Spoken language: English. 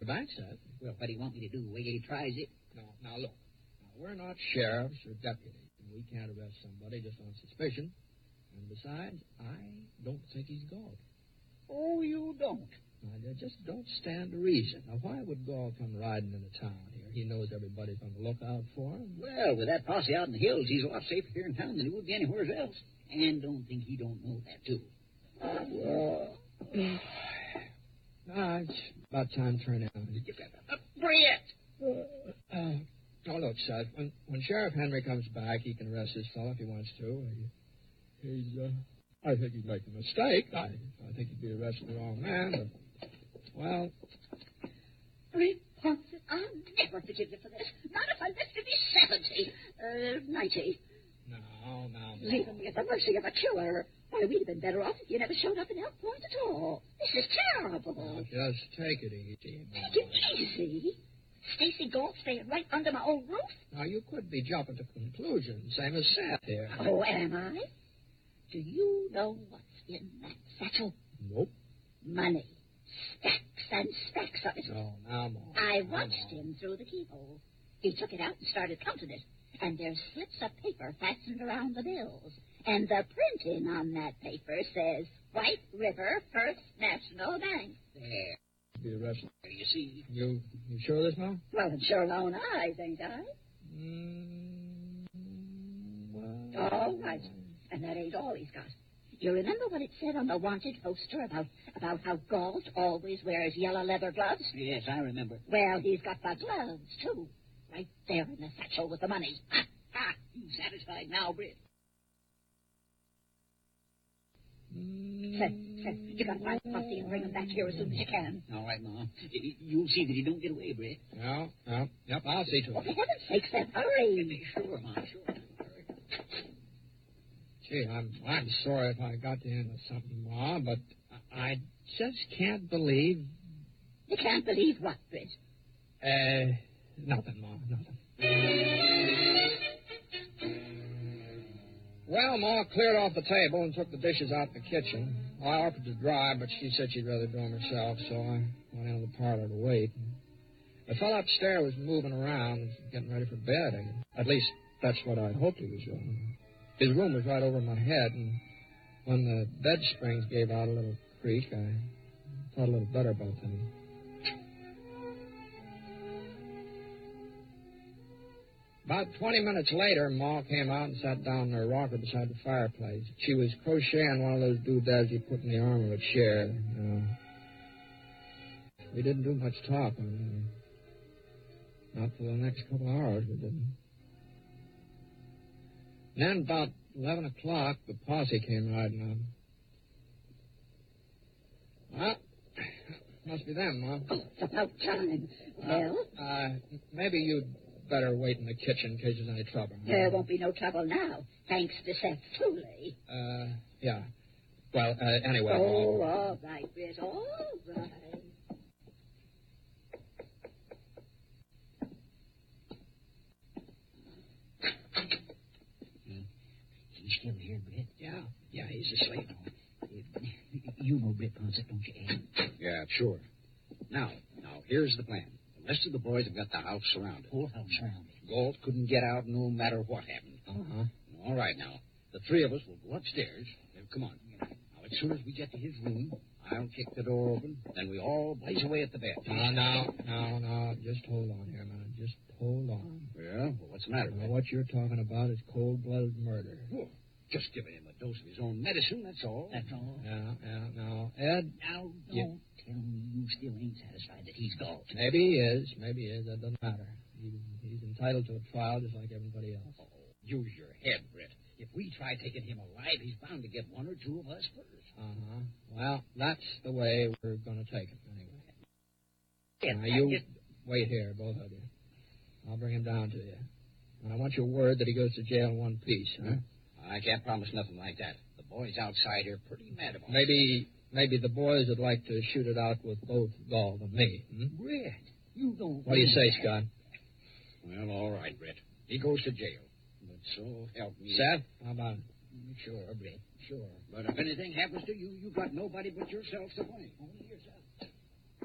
bank said. Well, what do you want me to do? Wait till he tries it? No, now look. Now, we're not sheriffs or deputies, and we can't arrest somebody just on suspicion. And besides, I don't think he's Galt. Oh, you don't? I just don't stand to reason. Now, why would Galt come riding into town here? He knows everybody's on the lookout for him. Well, with that posse out in the hills, he's a lot safer here in town than he would be anywhere else. And don't think he don't know that, too. Well, it's about time to turn in. Brett! Oh, look, Seth, when Sheriff Henry comes back, he can arrest this fellow if he wants to. I think he's making a mistake. I think he'd be arresting the wrong man, but, well... Brett Ponset, I'll never forgive you for this. Not if I lived to be 70. 90. No. Leaving me at the mercy of a killer. Why, we'd have been better off if you never showed up in Elk Point at all. This is terrible. Now, just take it easy. Take it easy? Stacy Galt staying right under my own roof? Now, you could be jumping to conclusions, same as Seth here. Oh, am I? Do you know what's in that satchel? Nope. Money. Stacks and stacks of it. No, now, Mom. I watched him through the keyhole. He took it out and started counting it. And there's slips of paper fastened around the bills. And the printing on that paper says White River First National Bank. There. Be arrested. You see? You sure of this, Mom? Well, it's your own eyes, ain't I? Well... All right. And that ain't all he's got. You remember what it said on the wanted poster about how Galt always wears yellow leather gloves? Yes, I remember. Well, he's got the gloves, too. Right there in the satchel with the money. Ha! You satisfied now, Britt? Seth, you gotta find the posse and bring them back here as soon as you can. All right, Ma. You'll see that he don't get away, Britt. Yep, I'll see to For it. heaven's sake, Seth, hurry. Sure, Ma, sure. Gee, I'm sorry if I got you into something, Ma, but I just can't believe... You can't believe what, Britt? Nothing, Ma, nothing. Well, Ma cleared off the table and took the dishes out in the kitchen. I offered to dry, but she said she'd rather do them herself, so I went into the parlor to wait. The fellow upstairs was moving around, getting ready for bed. At least, that's what I hoped he was doing. His room was right over my head, and when the bed springs gave out a little creak, I thought a little better about things. About 20 minutes later, Ma came out and sat down in her rocker beside the fireplace. She was crocheting one of those doodads you put in the arm of a chair. We didn't do much talking. Not for the next couple of hours, we didn't. Then about 11 o'clock, the posse came riding on. Well, must be them, Ma. Oh, it's about time. Well? Maybe you'd better wait in the kitchen in case there's any trouble. There won't be no trouble now, thanks to Seth Tooley. Yeah. Well, anyway. Oh, all right, Britt, all right. He's still here, Britt? Yeah, he's asleep. You know Britt Ponset, don't you, Ed? Yeah, sure. Now, here's the plan. The rest of the boys have got the house surrounded. Whole house surrounded. Galt couldn't get out no matter what happened. Uh-huh. All right, now. The three of us will go upstairs. Come on. Now, as soon as we get to his room, I'll kick the door open. Then we all blaze away at the bed. No. Just hold on here, man. Just hold on. Yeah? Well, what's the matter? Now, what you're talking about is cold-blooded murder. Well, just giving him a dose of his own medicine, that's all. That's all? Yeah. Now, Ed... Now, don't tell me you still ain't satisfied that he's Galt. Maybe he is. That doesn't matter. He's entitled to a trial just like everybody else. Oh, use your head, Britt. If we try taking him alive, he's bound to get one or two of us first. Uh-huh. Well, that's the way we're going to take it, anyway. Yeah, Now, you wait here, both of you. I'll bring him down to you. And I want your word that he goes to jail in one piece, huh? I can't promise nothing like that. The boys outside here are pretty mad about it. Maybe the boys would like to shoot it out with both Galt and me. Britt, you don't... What do you say, Scott? Well, all right, Britt. He goes to jail. But so help me. Seth, how about it? Sure, Britt, sure. But if anything happens to you, you've got nobody but yourself to blame. Only yourself.